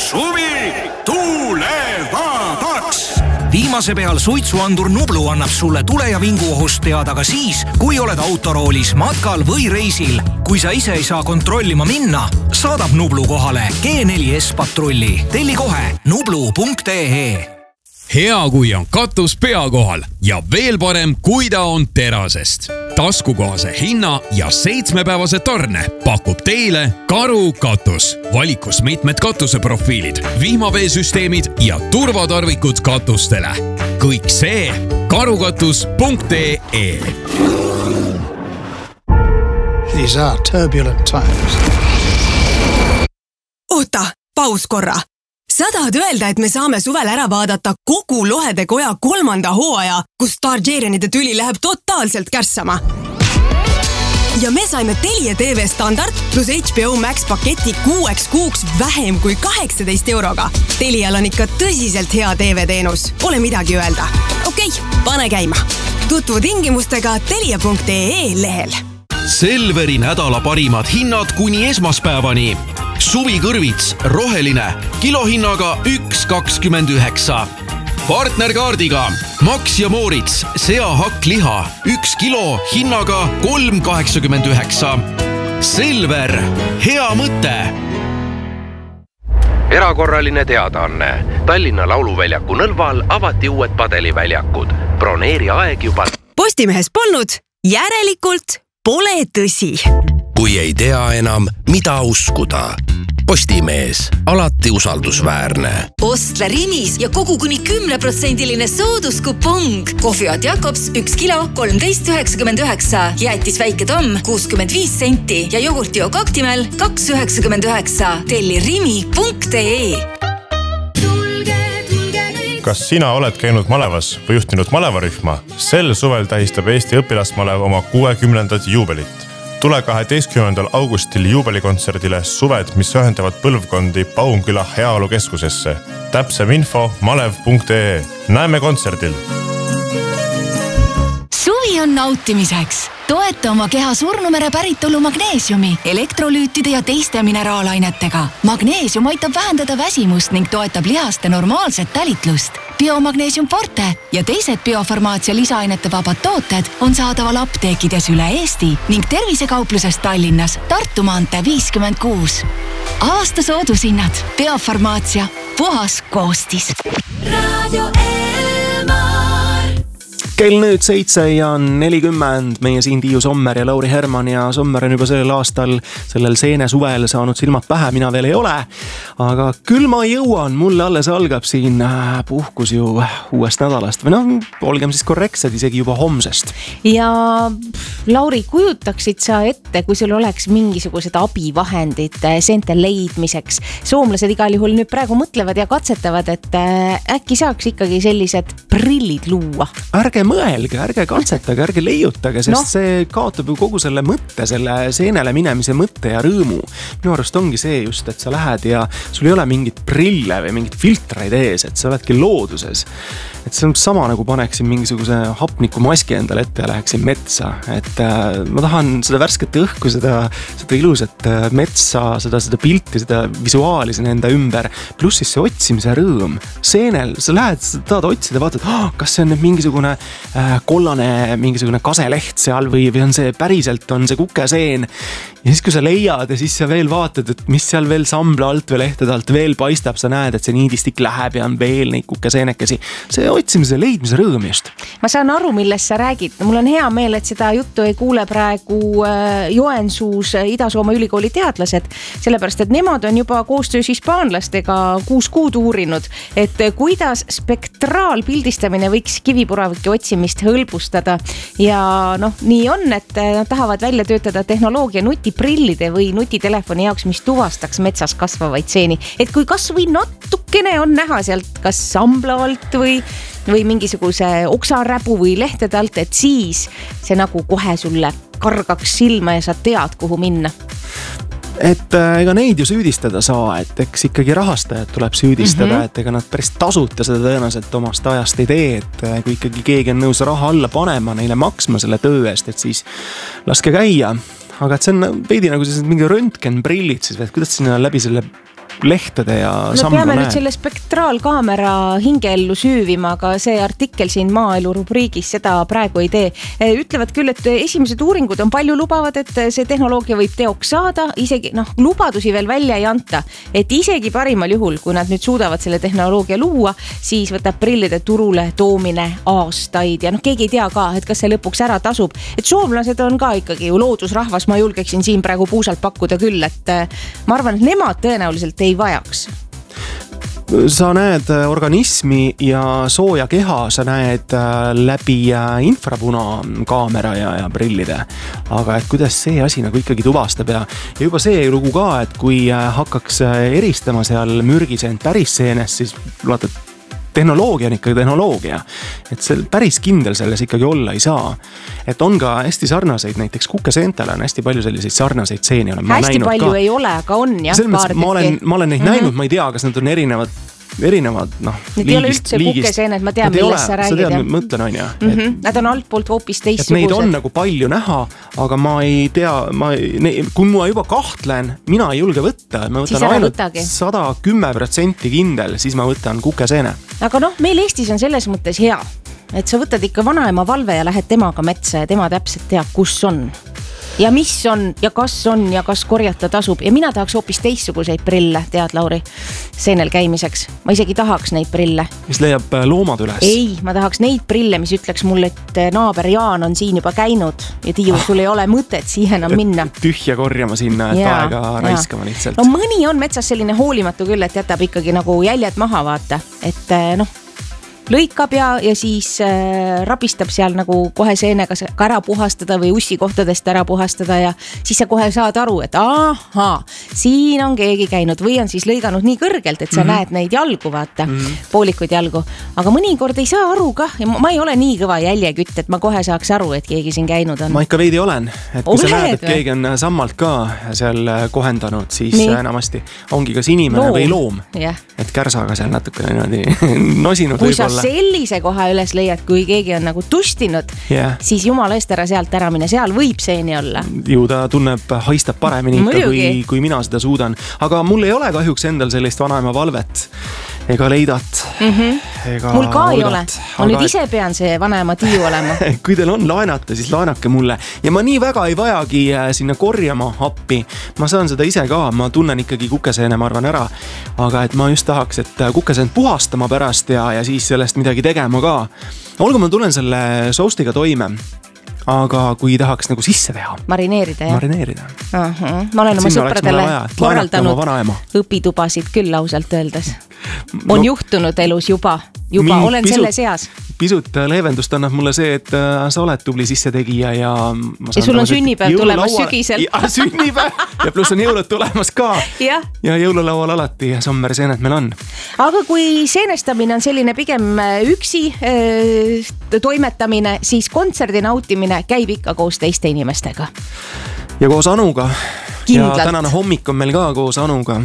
suvi tulevabaks. Viimase peal suitsuandur Nublu annab sulle tule- ja vinguohust teada ka siis, kui oled autoroolis, matkal või reisil. Kui sa ise ei saa kontrollima minna, saadab Nublu kohale G4S patrulli. Telli kohe nublu.ee. Hea, kui on katus pea kohal ja veel parem, kui ta on terasest. Taskukohase hinna ja 7-päevase tarne pakub teile Karu katus. Valikus mitmed katuseprofiilid, vihmaveesüsteemid ja turvatarvikud katustele. Kõik see karukatus.ee. These are turbulent times. Oota, paus korra. Sa tahad öelda, et me saame suvel ära vaadata kogu Lohede koja 3. hooaja, kus Targaryenide tüli läheb totaalselt kärssama. Ja me saime Telia TV standard plus HBO Max paketi 6 kuuks vähem kui 18 euroga. Telial on ikka tõsiselt hea TV-teenus. Pole midagi öelda. Okei, pane käima. Tutvu tingimustega telia.ee lehel. Selveri nädala parimad hinnad kuni esmaspäevani. Suvikõrvits roheline kilohinnaga 1,29. Partnerkaardiga Max ja Moritz seahakkliha 1 kilo hinnaga 3,89. Selver, hea mõte! Erakorraline teadaanne. Tallinna Lauluväljaku Nõlval avati uued padeliväljakud. Broneeri aeg juba. Postimehes polnud, järelikult pole tõsi. Kui ei tea enam, mida uskuda. Postimees, alati usaldusväärne. Ostle Rimis ja kogu kuni 10% sooduskupong. Kohviaat Jakobs 1 kilo 13,99. Jäätis Väike Tomm 65 senti ja jogurti Kaktimel 2,99. Telli rimi.ee. Kas sina oled käinud malevas või juhtinud malevarühma? Sel suvel tähistab Eesti õpilasmalev oma 60. juubelit. Tule 12. augustil juubelikontserdile Suved, mis ühendavad põlvkondi Paunküla heaolukeskusesse. Täpsem info malev.ee. Näeme kontserdil! Suvi on nautimiseks. Toeta oma keha Surnumere päritolu magneesiumi, elektrolüütide ja teiste mineraalainetega. Magneesium aitab vähendada väsimust ning toetab lihaste normaalset tälitlust. Biomagneesium Forte ja teised biofarmaatsia lisaainete vabad tooted on saadaval apteekides üle Eesti ning tervisekauplusest Tallinnas Tartu maantee 56. Aasta soodushinnad. Biofarmaatsia. Puhas koostis. Radio Kell nüüd 7:40, meie siin Tiiu Sommer ja Lauri Herman ja Sommer on juba sellel aastal, sellel seene suvel saanud silmad pähe, mina veel ei ole, aga küll ma jõuan, mulle alles algab siin puhkus ju uuest nädalast või olgem siis korrektsed isegi juba homsest. Ja Lauri, kujutaksid sa ette, kui sul oleks mingisugused abivahendid seente leidmiseks? Soomlased igal juhul nüüd praegu mõtlevad ja katsetavad, et äkki saaks ikkagi sellised prillid luua. Ärge mõelge, ärge katsetage, ärge leiutage, sest see kaotab ju kogu selle mõtte, selle seenele minemise mõtte ja rõõmu. Minu arust ongi see just, et sa lähed ja sul ei ole mingit prille või mingit filtreid ees, et sa oledki looduses. Et see on sama nagu paneksin mingisuguse hapnikumaski endale ette ja läheksin metsa. Et ma tahan seda värsket õhku, seda ilusat metsa, seda pilti, seda visuaali siin enda ümber, pluss siis see otsimise rõõm. Seenel, sa lähed, sa tahad otsida, vaatad, kas see on mingisugune kollane, mingisugune kaseleht seal või on see päriselt, on see kukeseen. Ja siis kui sa leiad ja siis sa veel vaatad, et mis seal veel sambla alt või lehtede alt veel paistab, sa näed, et see niidistik läheb ja on veel neid kukeseenekesi. See otsimise leidmise rõõm just. Ma saan aru, millest sa räägid. Mul on hea meel, et seda juttu ei kuule praegu Joensuus Ida-Soome ülikooli teadlased, sellepärast, et nemad on juba koostöös hispaanlastega 6 kuud uurinud, et kuidas spektraalpildistamine võiks kivipuravike otsimist hõlbustada. Ja nii on, et nad tahavad välja töötada tehnoloogia nutiprillide või nutitelefoni jaoks, mis tuvastaks metsas kasvavaid seeni. Et kui kas või natukene on näha sealt kas sambla alt või mingisuguse oksaräbu või lehtede alt, et siis see nagu kohe sulle kargaks silma ja sa tead, kuhu minna. Et ega neid ju süüdistada saa, et eks ikkagi rahastajad tuleb süüdistada, et ega nad päris tasuta seda tõenäoliselt omast ajast ei tee, et kui ikkagi keegi on nõus raha alla panema, neile maksma selle töö eest, et siis laske käia. Aga et see on veidi nagu mingi röntgenprillid siis, et kuidas sinna läbi selle lehtede ja no peame nüüd selle spektraalkaamera hingeellu süüvima, aga see artikkel siin maaelu rubriigis seda praegu ei tee. Ütlevad küll, et esimesed uuringud on palju lubavad, et see tehnoloogia võib teoks saada, isegi lubadusi veel välja ei anta, et isegi parimal juhul, kui nad nüüd suudavad selle tehnoloogia luua, siis võtab prillide turule toomine aastaid ja keegi ei tea ka, et kas see lõpuks ära tasub. Et soomlased on ka ikkagi ju loodusrahvas, ma julgeksin siin praegu puusalt pakkuda küll, et ma arvan, et nemad tõenäoliselt ei vajaks. Sa näed organismi ja sooja keha, sa näed läbi infrapunakaamera ja prillide. Aga et kuidas see asi nagu ikkagi tuvastab ja juba see lugu ka, et kui hakkaks eristama seal mürgiseent päris seenest, siis vaata, tehnoloogia on ikkagi tehnoloogia. Et see päris kindel selles ikkagi olla ei saa. Et on ka hästi sarnaseid, näiteks kukeseentele on hästi palju selliseid sarnaseid seeni. Hästi palju ei ole, aga on jah. Ma olen neid näinud, ma ei tea, kas nad on erinevad Need ei ole üldse kukeseened, ma tean, millest sa räägid. Sa tead, mõtlen on ja. Nad on altpoolt hoopis teistsugused. Neid on nagu palju näha, aga ma ei tea, kui ma juba kahtlen, mina ei julge võtta. Ma võtan ainult 110% kindel, siis ma võtan kukeseene. Aga meil Eestis on selles mõttes hea, et sa võtad ikka vanaema valve ja lähed temaga metsa ja tema täpselt teab, kus on. Ja mis on ja kas korjata tasub. Ja mina tahaks hoopis teistsuguseid prille, tead Lauri, seenel käimiseks. Ma isegi tahaks neid prille. Mis leiab loomad üles? Ei, ma tahaks neid prille, mis ütleks mulle, et naaber Jaan on siin juba käinud ja Tiiu, sul ei ole mõtet siihen enam minna. Tühja korjama sinna, et aega raiskama lihtsalt. No mõni on metsas selline hoolimatu küll, et jätab ikkagi nagu jäljed maha vaata, et lõikab ja siis rabistab seal nagu kohe seenega ka ära puhastada või ussi kohtadest ära puhastada ja siis sa kohe saad aru, et siin on keegi käinud või on siis lõiganud nii kõrgelt, et sa näed neid jalgu, vaata, poolikuid jalgu. Aga mõnikord ei saa aru kah ja ma ei ole nii kõva jäljekütt, et ma kohe saaks aru, et keegi siin käinud on. Ma ikka veidi olen, et kui sa näed, et keegi on sammalt ka seal kohendanud, siis enamasti ongi kas inimene või loom, et kärsaga seal natuke nosinud võib-olla. Sellise koha üles leiad, kui keegi on nagu tustinud, siis jumala eest ära sealt ära mine, seal võib seeni olla. Ju ta haistab paremini ikka, kui mina seda suudan. Aga mul ei ole kahjuks endal sellist vanaema valvet ega leidat. Mul ka ei ole. Ma nüüd ise pean see vanaema Tiiu olema. Kui teil on laenata, siis laenake mulle. Ja ma nii väga ei vajagi sinna korjama appi. Ma saan seda ise ka, ma tunnen ikkagi kukeseene, ma arvan ära. Aga et ma just tahaks, et kukeseent puhastama pärast ja siis sellest midagi tegema ka. Olgu, ma tulen selle soustiga toime. Aga kui tahaks nagu sisse teha. Marineerida, jah? Marineerida. Ma olen oma sõpradele korraldanud õpitubasid küll ausalt öeldes. On juhtunud elus juba olen selle seas. Pisut leevendust annab mulle see, et sa oled tubli sissetegija ja sul on sünnipäev tulemas sügisel. Sünnipäev ja pluss on jõulud tulemas ka. Ja jõululaual alati sommerseened meil on. Aga kui seenestamine on selline pigem üksi toimetamine, siis kontserdi nautimine käib ikka koos teiste inimestega. Ja koos Anuga. Kindlalt. Ja tänane hommik on meil ka koos Anuga.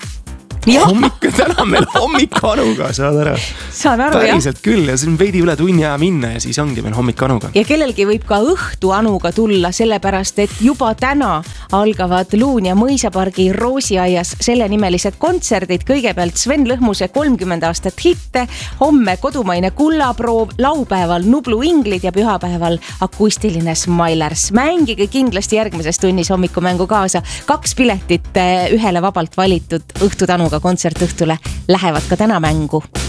Täna meil hommik Anuga, saad aru? Saan aru, jah. Päriselt küll ja see on veidi üle tunni aja minna ja siis ongi meil hommik Anuga. Ja kellelgi võib ka õhtu Anuga tulla, sellepärast, et juba täna algavad Luun ja Mõisapargi Roosiaias sellenimelised kontserdid. Kõigepealt Sven Lõhmuse 30 aastat hitte, homme kodumaine kullaproov, laupäeval Nublu Inglid ja pühapäeval akustiline Smilers. Mängige kindlasti järgmises tunnis hommikumängu kaasa. 2 piletit ühele vabalt valitud õhtud Anuga kontsertõhtule lähevad ka täna mängu.